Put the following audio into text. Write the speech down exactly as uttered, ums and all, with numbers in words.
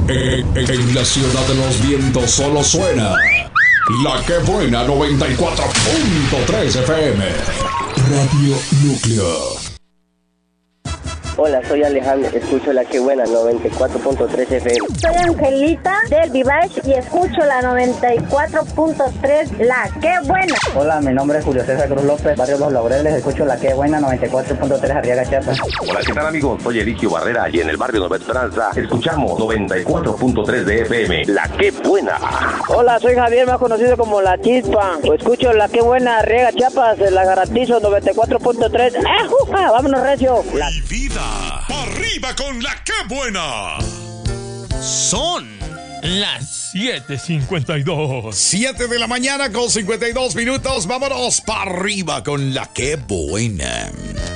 En, en la ciudad de los vientos solo suena La Que Buena noventa y cuatro punto tres F M. Radio Núcleo. Hola, soy Alejandro, escucho La Que Buena noventa y cuatro punto tres F M. Soy Angelita del Vivage y escucho la noventa y cuatro punto tres La Que Buena. Hola, mi nombre es Julio César Cruz López, barrio Los Laureles, escucho La Que Buena noventa y cuatro punto tres Arriaga, Chiapas. Hola, ¿qué tal, amigos? Soy Eligio Barrera y en el barrio Nueva Esperanza escuchamos noventa y cuatro punto tres de F M. La Que Buena. Hola, soy Javier, más conocido como La Chispa. Escucho La Que Buena, Arriaga, Chiapas, la Garantizo noventa y cuatro punto tres. ¡Ah, uh, vámonos, recio! La... Mi vida, arriba con La Que Buena. Son las siete cincuenta y dos. siete de la mañana con cincuenta y dos minutos. Vámonos para arriba con La Que Buena.